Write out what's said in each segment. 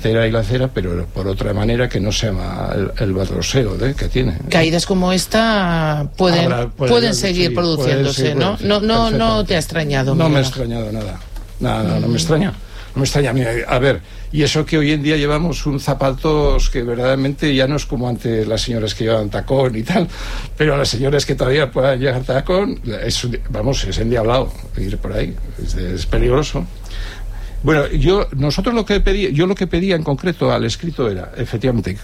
carretera y la acera, pero por otra manera que no se llama el baldoseo que tiene. Caídas como esta pueden seguir produciéndose, ¿no? No te ha extrañado. No me ha extrañado nada. No me extraña. No me extraña. A ver, y eso que hoy en día llevamos un zapatos que verdaderamente ya no es como antes las señoras que llevaban tacón y tal, pero las señoras que todavía puedan llevar tacón, es endiablado ir por ahí, es peligroso. Bueno, yo lo que pedía en concreto al escrito era, efectivamente,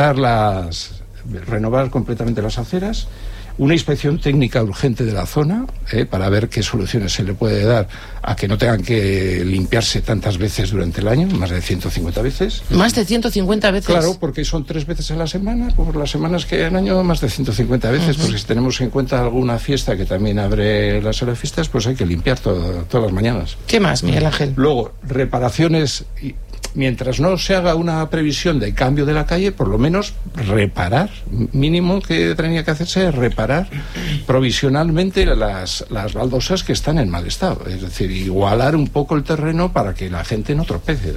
renovar completamente las aceras, una inspección técnica urgente de la zona, para ver qué soluciones se le puede dar a que no tengan que limpiarse tantas veces durante el año, más de 150 veces. ¿Más de 150 veces? Claro, porque son 3 veces a la semana, por las semanas que hay en año, más de 150 veces, porque si tenemos en cuenta alguna fiesta que también abre la sala de fiestas, pues hay que limpiar todas las mañanas. ¿Qué más, Miguel Ángel? Luego, reparaciones. Mientras no se haga una previsión de cambio de la calle, por lo menos reparar, mínimo que tenía que hacerse es reparar provisionalmente las baldosas que están en mal estado, es decir, igualar un poco el terreno para que la gente no tropece.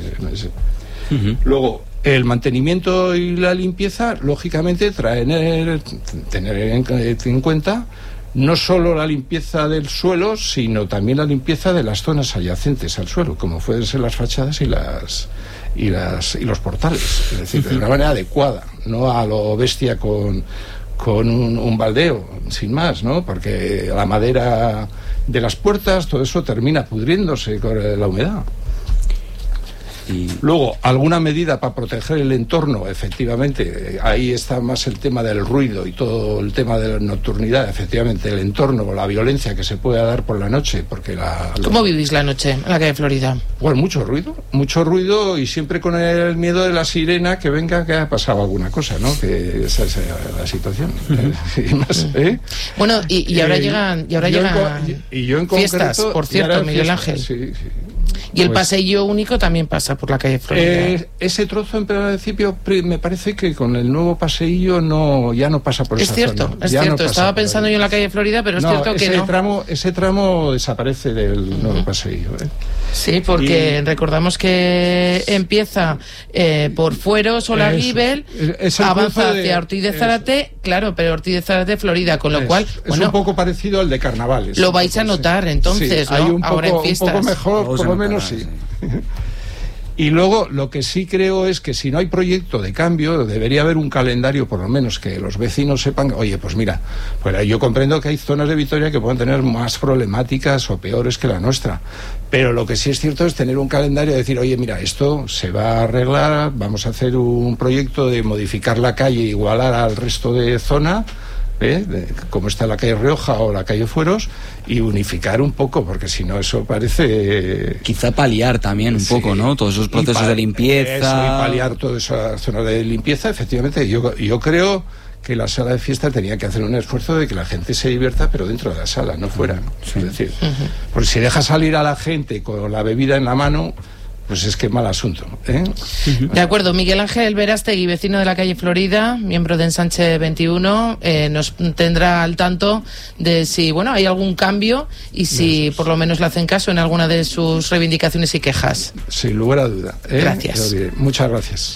Luego, el mantenimiento y la limpieza, lógicamente, tener en cuenta no solo la limpieza del suelo, sino también la limpieza de las zonas adyacentes al suelo, como pueden ser las fachadas y los portales, es decir, de una manera adecuada, no a lo bestia con un baldeo, sin más, ¿no? Porque la madera de las puertas, todo eso termina pudriéndose con la humedad. Y luego, alguna medida para proteger el entorno, efectivamente, ahí está más el tema del ruido y todo el tema de la nocturnidad, efectivamente, el entorno, la violencia que se puede dar por la noche, porque ¿Cómo vivís la noche en la calle Florida? Bueno, mucho ruido y siempre con el miedo de la sirena que venga que ha pasado alguna cosa, ¿no? Que esa es la situación. Y más, Bueno, y ahora llegan fiestas, por cierto, Miguel Ángel. Sí. Y el paseo único también pasa por la calle Florida. Ese trozo en principio me parece que con el nuevo paseillo ya no pasa por esa zona. Es cierto. Estaba pensando yo en la calle Florida, pero es cierto que no. Ese tramo desaparece del nuevo paseillo. Sí, porque recordamos que empieza por Fueros o la Ribel, avanza hacia Ortiz de Zárate, claro, pero Ortiz de Zárate, Florida, con lo cual... Es un poco parecido al de Carnavales. Lo vais a notar entonces, sí, ¿no? Ahora en fiestas. Un poco mejor, por lo menos sí. Y luego lo que sí creo es que si no hay proyecto de cambio, debería haber un calendario, por lo menos que los vecinos sepan, oye, pues mira, pues yo comprendo que hay zonas de Vitoria que puedan tener más problemáticas o peores que la nuestra, pero lo que sí es cierto es tener un calendario, decir, oye, mira, esto se va a arreglar, vamos a hacer un proyecto de modificar la calle, igualar al resto de zona, como está la calle Rioja o la calle Fueros, y unificar un poco, porque si no eso parece... Quizá paliar también un poco, ¿no? Todos esos procesos de limpieza... y paliar toda esa zona de limpieza, efectivamente. Yo creo que la sala de fiesta tenía que hacer un esfuerzo de que la gente se divierta, pero dentro de la sala, no fuera. Sí. Es decir, porque si deja salir a la gente con la bebida en la mano... pues es que mal asunto, De acuerdo, Miguel Ángel Verástegui, vecino de la calle Florida, miembro de Ensanche 21, nos tendrá al tanto de si, hay algún cambio y si por lo menos le hacen caso en alguna de sus reivindicaciones y quejas. Sin lugar a duda. Gracias. Muchas gracias.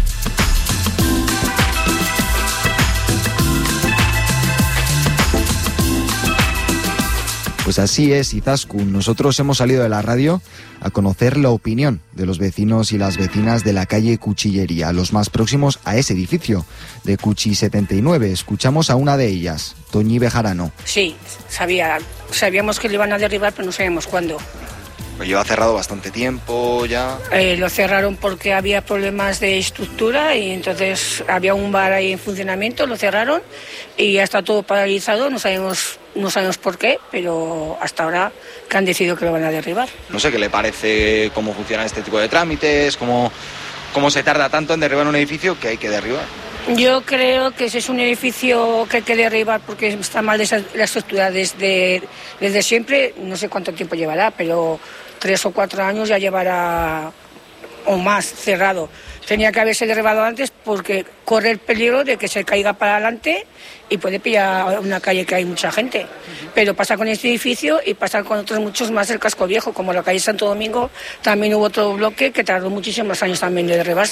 Pues así es, Izaskun. Nosotros hemos salido de la radio a conocer la opinión de los vecinos y las vecinas de la calle Cuchillería, los más próximos a ese edificio de Cuchi 79. Escuchamos a una de ellas, Toñi Bejarano. Sí, sabíamos que lo iban a derribar, pero no sabíamos cuándo. Pues lleva cerrado bastante tiempo ya. Lo cerraron porque había problemas de estructura y entonces había un bar ahí en funcionamiento, lo cerraron y ya está todo paralizado, no sabemos por qué, pero hasta ahora que han decidido que lo van a derribar. No sé qué le parece cómo funciona este tipo de trámites, cómo se tarda tanto en derribar un edificio que hay que derribar. Yo creo que ese es un edificio que hay que derribar porque está mal la estructura desde siempre, no sé cuánto tiempo llevará, pero 3 o 4 años ya llevará o más cerrado. Tenía que haberse derribado antes porque corre el peligro de que se caiga para adelante y puede pillar una calle que hay mucha gente. Pero pasa con este edificio y pasa con otros muchos más del casco viejo, como la calle Santo Domingo, también hubo otro bloque que tardó muchísimos años también de derribarse.